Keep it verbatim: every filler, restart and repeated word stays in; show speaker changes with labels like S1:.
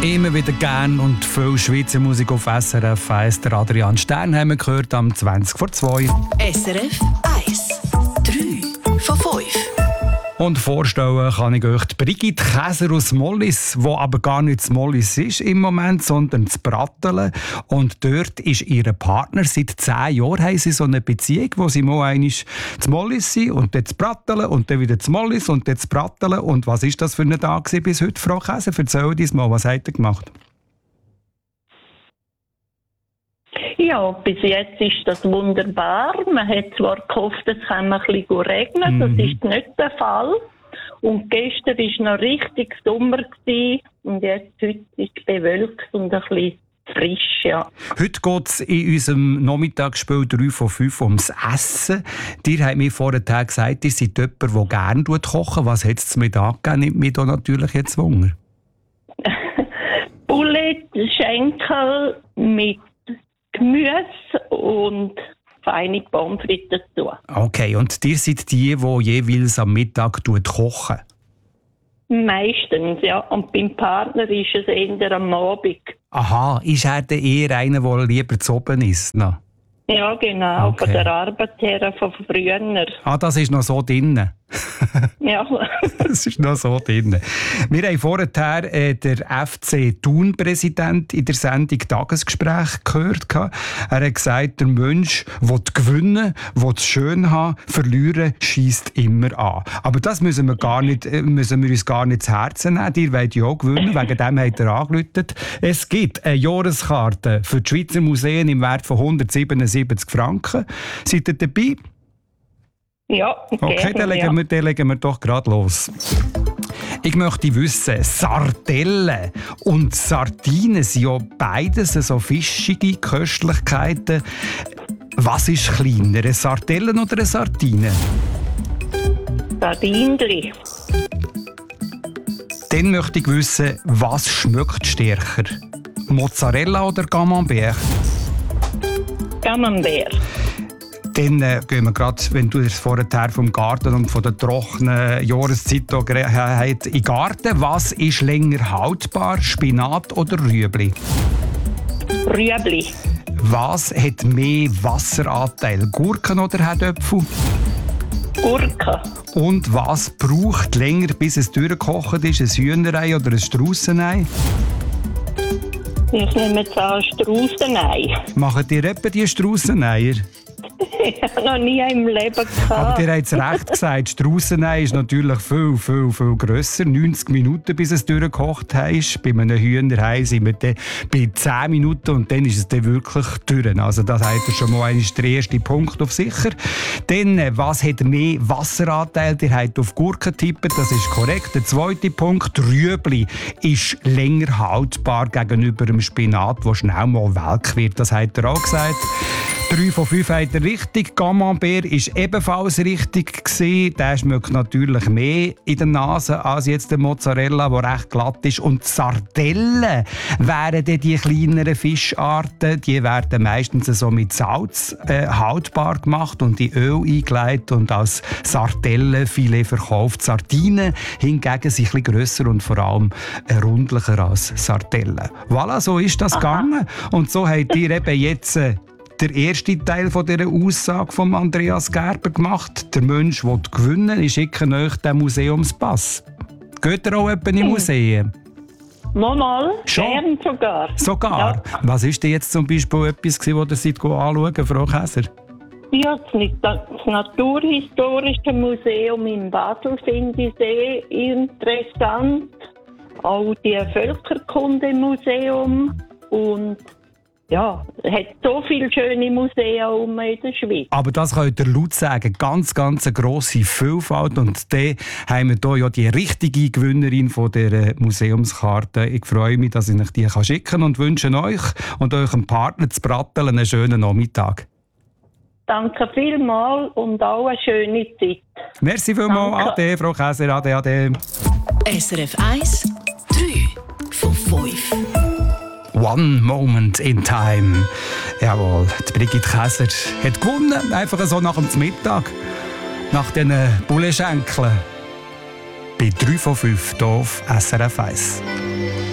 S1: Immer wieder gern und viel Schweizer Musik auf S R F eins. Der Adrian Stern haben wir gehört am zwanzig vor zwei.
S2: S R F eins. drei von fünf.
S1: Und vorstellen kann ich euch die Brigitte Käser aus Mollis, die aber gar nicht zu Mollis ist im Moment, sondern zu Brattelen. Und dort ist ihr Partner. Seit zehn Jahren haben sie so eine Beziehung, wo sie mal einmal zu Mollis sind und dann zu Brattelen und dann wieder zu Mollis und dann zu Brattelen. Und was ist das für ein Tag bis heute, Frau Käser? Erzähl uns mal, was habt ihr gemacht?
S3: Ja, bis jetzt ist das wunderbar. Man hat zwar gehofft, es kann ein bisschen regnen, das
S1: Mhm.
S3: ist nicht der Fall. Und gestern war noch richtig Sommer gewesen. Und jetzt heute ist es bewölkt und ein bisschen frisch, ja.
S1: Heute geht es in unserem Nachmittagsspiel drei von fünf ums Essen. Dir habt mir vorher gesagt, ihr seid jemand, der gerne kochen. Was hat es mit angegeben? Nimmt mich da natürlich jetzt Wunder.
S3: Poulet, Schenkel mit Gemüse und feine Pommes frites dazu.
S1: Okay, und ihr seid die, die jeweils am Mittag kochen?
S3: Meistens, ja. Und beim Partner ist es eher am Abend.
S1: Aha, ist er denn eher einer, der lieber zu oben ist? No.
S3: Ja, genau,
S1: Okay.
S3: von der Arbeit her, von früher.
S1: Ah, das ist noch so drin.
S3: Ja.
S1: Das ist noch so drin. Wir haben vorher äh, der F C Thun-Präsident in der Sendung Tagesgespräch gehört. Er hat gesagt, der Mensch will gewinnen, will es schön haben, verlieren scheisst immer an. Aber das müssen wir, gar nicht, äh, müssen wir uns gar nicht zu Herzen nehmen. Ihr wollt ja auch gewinnen, wegen dem hat er angerufen. Es gibt eine Jahreskarte für die Schweizer Museen im Wert von hundertsiebenundsiebzig Franken. Seid ihr dabei?
S3: Ja,
S1: Okay,
S3: gerne,
S1: dann legen,
S3: ja.
S1: wir, dann legen wir doch gerade los. Ich möchte wissen, Sardellen und Sardinen sind ja beides so fischige Köstlichkeiten. Was ist kleiner, eine Sardelle oder eine Sardine?
S3: Sardinli.
S1: Dann möchte ich wissen, was schmeckt stärker? Mozzarella oder Camembert?
S3: Camembert.
S1: Dann äh, gehen wir gerade, wenn du es vorher vom Garten und von der trockenen Jahreszeit hier gere- hast, in den Garten. Was ist länger haltbar, Spinat oder Rüebli?
S3: Rüebli.
S1: Was hat mehr Wasseranteil, Gurken oder Herdöpfel?
S3: Gurke.
S1: Und was braucht länger, bis es durchgekocht ist, ein Hühnerei oder ein Straussenei?
S3: Ich nehme jetzt an Straußenei.
S1: Machen ihr etwa die Strausseneier?
S3: Ich habe noch nie im Leben gehabt.
S1: Aber ihr habt es recht gesagt, Straussenei ist natürlich viel, viel, viel grösser. neunzig Minuten, bis es durchgekocht ist. Bei einem Hühnerhai sind wir dann bei zehn Minuten und dann ist es dann wirklich durch. Also das hat ihr schon mal einmal der erste Punkt auf sicher. Dann, was hat mehr Wasseranteil? Ihr habt auf Gurken getippt, das ist korrekt. Der zweite Punkt, Rüebli ist länger haltbar gegenüber dem Spinat, der schnell mal welk wird. Das hat er auch gesagt. drei von fünf hat er richtig. Camembert war ebenfalls richtig gewesen. Der schmeckt natürlich mehr in der Nase als jetzt der Mozzarella, der recht glatt ist. Und die Sardellen wären dann die kleineren Fischarten. Die werden meistens so mit Salz äh, haltbar gemacht und in Öl eingelegt und als Sardellenfilet verkauft. Sardinen hingegen sind ein bisschen grösser und vor allem äh, rundlicher als Sardellen. Voilà, so ist das gegangen. Und so habt ihr eben jetzt äh, der erste Teil von dieser Aussage von Andreas Gerber gemacht. Der Mensch will gewinnen, ich schicke euch den Museumspass. Geht ihr auch etwa in Museen?
S3: Mal,
S1: Schon?
S3: gern sogar.
S1: Sogar?
S3: Ja,
S1: Was ist denn jetzt zum Beispiel etwas, das ihr seid anschauen, Frau Käser?
S3: ja das, Nat- das Naturhistorische Museum in Basel finde ich sehr interessant. Auch die Völkerkundemuseum und ja, es hat so viele schöne Museen um in der Schweiz.
S1: Aber das könnt ihr laut sagen, ganz, ganz eine grosse Vielfalt. Und dann haben wir hier ja die richtige Gewinnerin von dieser Museumskarte. Ich freue mich, dass ich euch die schicken kann und wünsche euch und eurem Partner zu Brattelen einen schönen Nachmittag.
S3: Danke vielmals und auch eine schöne Zeit.
S1: Merci vielmals.
S3: Danke.
S1: Ade, Frau Käser. Ade, ade.
S2: S R F eins. drei von fünf.
S1: One Moment in Time. Jawohl, die Brigitte Käser hat gewonnen. Einfach so nach dem Mittag. Nach diesen Bullenschenkeln. Bei drei von fünf hier auf S R F eins.